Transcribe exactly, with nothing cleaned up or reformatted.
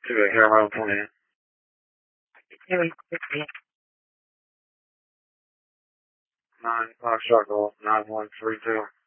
to the Hero Plan. Nine Foxtrot Golf nine one three two.